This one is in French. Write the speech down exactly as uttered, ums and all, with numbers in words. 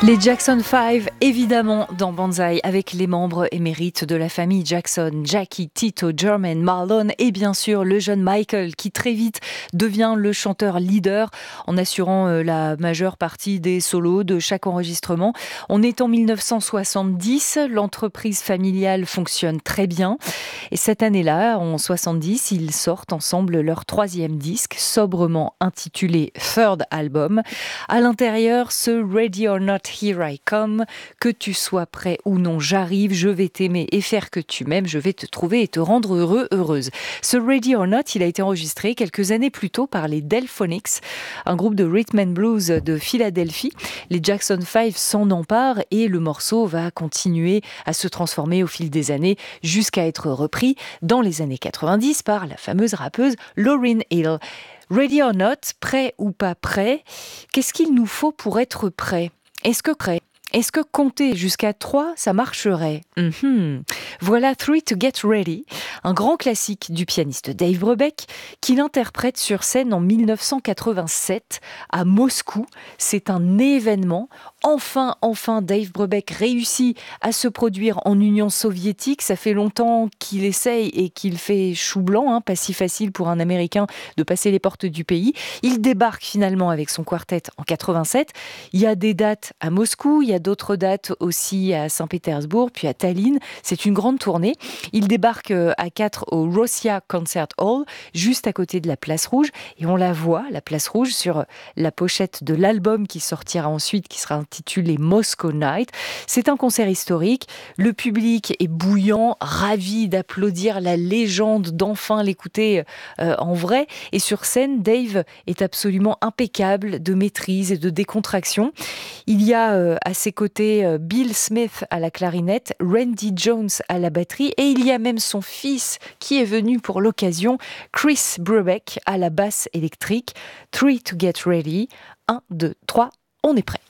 Les Jackson five, évidemment, dans Banzai, avec les membres émérites de la famille Jackson, Jackie, Tito, Jermaine, Marlon et bien sûr le jeune Michael qui très vite devient le chanteur leader en assurant la majeure partie des solos de chaque enregistrement. On est en mille neuf cent soixante-dix, l'entreprise familiale fonctionne très bien et cette année-là, en soixante-dix, ils sortent ensemble leur troisième disque, sobrement intitulé Third Album. À l'intérieur, ce Ready or Not, Here I Come, que tu sois prêt ou non, j'arrive, je vais t'aimer et faire que tu m'aimes, je vais te trouver et te rendre heureux, heureuse. Ce Ready or Not, il a été enregistré quelques années plus tôt par les Delphonics, un groupe de rhythm and blues de Philadelphie. Les Jackson five s'en emparent et le morceau va continuer à se transformer au fil des années jusqu'à être repris dans les années quatre-vingt-dix par la fameuse rappeuse Lauryn Hill. Ready or Not, prêt ou pas prêt, qu'est-ce qu'il nous faut pour être prêt ? Est-ce que prêt Est-ce que compter jusqu'à trois, ça marcherait ? mm-hmm. Voilà Three to Get Ready, un grand classique du pianiste Dave Brubeck, qu'il interprète sur scène en mille neuf cent quatre-vingt-sept à Moscou. C'est un événement. Enfin, enfin, Dave Brubeck réussit à se produire en Union soviétique. Ça fait longtemps qu'il essaye et qu'il fait chou blanc, hein, pas si facile pour un Américain de passer les portes du pays. Il débarque finalement avec son quartet en quatre-vingt-sept. Il y a des dates à Moscou, il y a d'autres dates aussi à Saint-Pétersbourg, puis à Tallinn. C'est une grande tournée. Il débarque à quatre au Russia Concert Hall, juste à côté de la Place Rouge. Et on la voit, la Place Rouge, sur la pochette de l'album qui sortira ensuite, qui sera intitulé Moscow Night. C'est un concert historique. Le public est bouillant, ravi d'applaudir la légende, d'enfin l'écouter euh, en vrai. Et sur scène, Dave est absolument impeccable de maîtrise et de décontraction. Il y a euh, à ses côtés euh, Bill Smith à la clarinette, Randy Jones à la batterie et il y a même son fils qui est venu pour l'occasion, Chris Brubeck à la basse électrique. Three to Get Ready. un, deux, trois, on est prêt.